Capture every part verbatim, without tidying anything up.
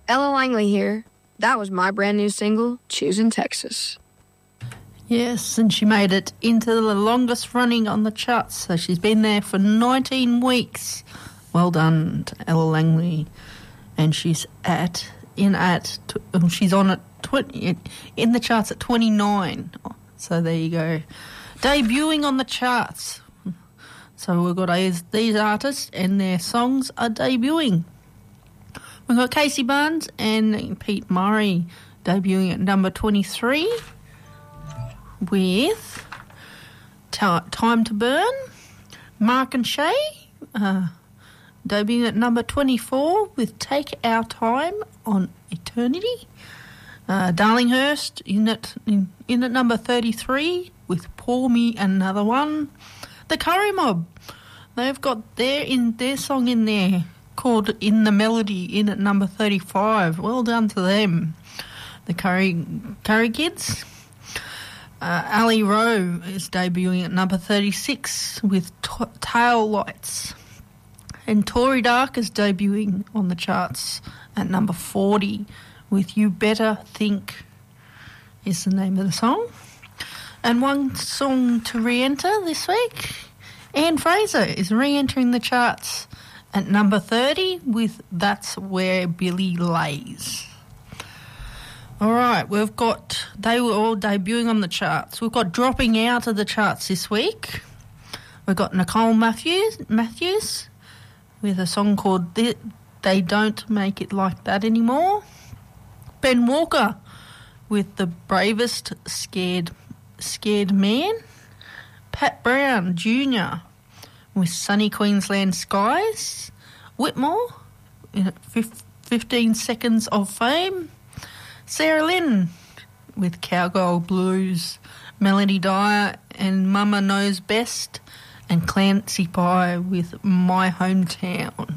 Ella Langley here. That was my brand new single, Choosing Texas. Yes, and she made it into the longest running on the charts, so she's been there for nineteen weeks. Well done to Ella Langley. And she's at, in at, she's on at twenty, in the charts at twenty-nine. So there you go. Debuting on the charts. So we've got these, these artists and their songs are debuting. We've got Casey Barnes and Pete Murray debuting at number twenty-three with Time to Burn. Mark and Shay uh, debuting at number twenty-four with Take Our Time on Eternity. Uh, Darlinghurst in at, in, in at number thirty-three with Pour Me Another One. The Curry Mob, they've got their, in, their song in there called In the Melody in at number thirty-five. Well done to them. The Curry, Curry Kids. Uh, Ali Rowe is debuting at number thirty-six with t- Tail Lights. And Tory Dark is debuting on the charts at number forty with You Better Think is the name of the song. And one song to re-enter this week, Anne Fraser is re-entering the charts at number thirty with That's Where Billy Lays. All right, we've got, they were all debuting on the charts. We've got dropping out of the charts this week. We've got Nicole Matthews, Matthews with a song called They Don't Make It Like That Anymore. Ben Walker with The Bravest Scared Scared Man. Pat Brown Junior with Sunny Queensland Skies. Whitmore in fifteen Seconds of Fame. Sarah Lynn with Cowgirl Blues. Melody Dyer and Mama Knows Best. And Clancy Pye with My Hometown.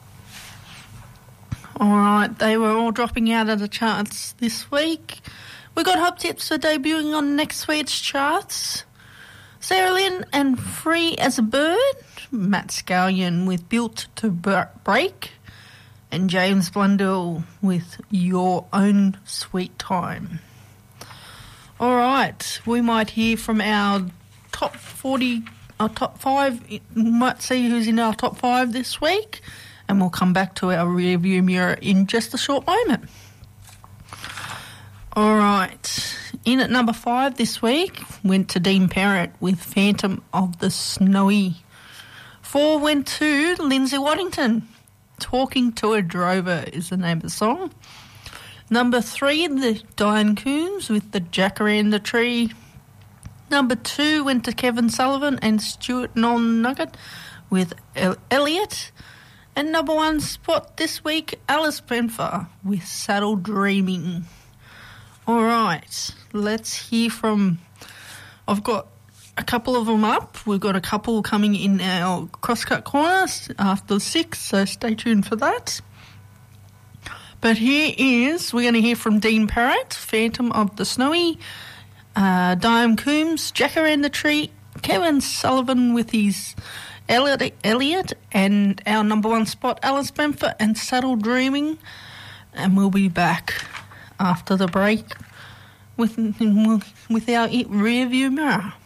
All right, they were all dropping out of the charts this week. We got Hot Tips for debuting on next week's charts. Sarah Lynn and Free as a Bird. Matt Scallion with Built to Break. And James Blundell with Your Own Sweet Time. All right, we might hear from our top forty, our top five. We might see who's in our top five this week. And we'll come back to our rearview mirror in just a short moment. All right. In at number five this week went to Dean Parrott with Phantom of the Snowy. Four went to Lindsay Waddington. Talking to a Drover is the name of the song. Number three, the Diane Coombs with the Jacaranda Tree. Number two went to Kevin Sullivan and Stuart Non-Nugget with El- Elliot. And number one spot this week, Alice Benfer with Saddle Dreaming. All right, let's hear from, I've got a couple of them up. We've got a couple coming in our crosscut corners after six, so stay tuned for that. But here is, we're going to hear from Dean Parrott, Phantom of the Snowy, uh, Diane Coombs, Jacaranda Tree, Kevin Sullivan with his Elliot, Elliot and our number one spot, Alice Benfer and Saddle Dreaming. And we'll be back after the break with, with our rear view mirror.